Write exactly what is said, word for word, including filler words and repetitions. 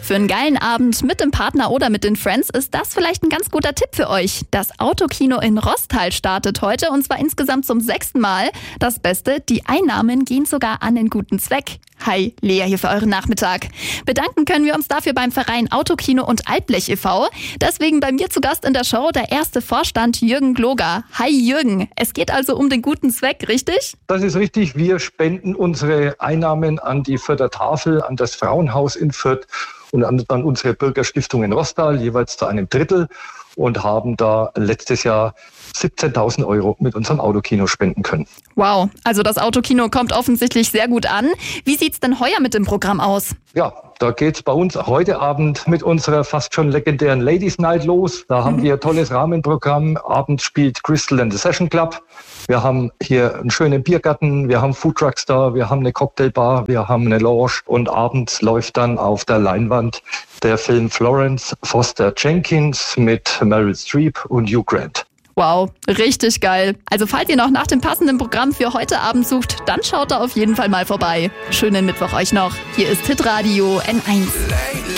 Für einen geilen Abend mit dem Partner oder mit den Friends ist das vielleicht ein ganz guter Tipp für euch. Das Autokino in Rostal startet heute und zwar insgesamt zum sechsten Mal. Das Beste, die Einnahmen gehen sogar an einen guten Zweck. Hi, Lea hier für euren Nachmittag. Bedanken können wir uns dafür beim Verein Autokino und Altblech e V Deswegen bei mir zu Gast in der Show der erste Vorstand Jürgen Gloger. Hi Jürgen, es geht also um den guten Zweck, richtig? Das ist richtig. Wir spenden unsere Einnahmen an die Fürther Tafel, an das Frauenhaus in Fürth und an, an unsere Bürgerstiftung in Rostal, jeweils zu einem Drittel, und haben da letztes Jahr siebzehntausend Euro mit unserem Autokino spenden können. Wow, also das Autokino kommt offensichtlich sehr gut an. Wie sieht's denn heuer mit dem Programm aus? Ja, da geht's bei uns heute Abend mit unserer fast schon legendären Ladies Night los. Da haben wir ein tolles Rahmenprogramm. Abends spielt Crystal and the Session Club. Wir haben hier einen schönen Biergarten, wir haben Foodtrucks da, wir haben eine Cocktailbar, wir haben eine Lounge und abends läuft dann auf der Leinwand der Film Florence Foster Jenkins mit Meryl Streep und Hugh Grant. Wow, richtig geil. Also falls ihr noch nach dem passenden Programm für heute Abend sucht, dann schaut da auf jeden Fall mal vorbei. Schönen Mittwoch euch noch. Hier ist Hitradio N eins.